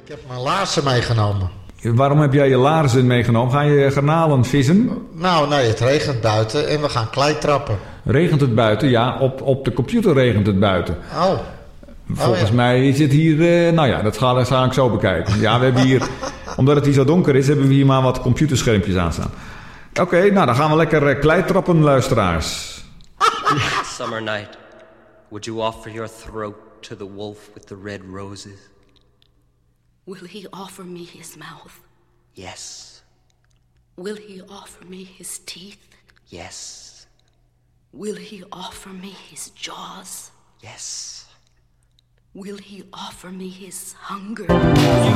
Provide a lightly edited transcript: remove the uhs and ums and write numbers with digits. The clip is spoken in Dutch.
Ik heb mijn laarzen meegenomen. Waarom heb jij je laarzen meegenomen? Ga je garnalen vissen? Nou, nee, het regent buiten en we gaan klei trappen. Regent het buiten? Ja, op de computer regent het buiten. Oh. Volgens mij is het hier... dat ga ik zo bekijken. Ja, we hebben hier... Omdat het hier zo donker is, hebben we hier maar wat computerschermpjes aanstaan. Oké, nou dan gaan we lekker klei trappen, luisteraars. Summer night, would you offer your throat to the wolf with the red roses? Will he offer me his mouth? Yes. Will he offer me his teeth? Yes. Will he offer me his jaws? Yes. Will he offer me his hunger?